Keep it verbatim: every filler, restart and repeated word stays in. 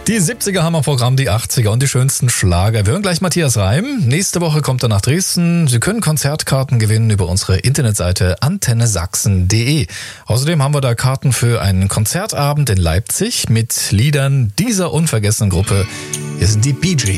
Die siebziger haben wir im Programm, die achtziger und die schönsten Schlager. Wir hören gleich Matthias Reim. Nächste Woche kommt er nach Dresden. Sie können Konzertkarten gewinnen über unsere Internetseite antenne sachsen punkt de. Außerdem haben wir da Karten für einen Konzertabend in Leipzig mit Liedern dieser unvergessenen Gruppe. Hier sind die Bee Gees.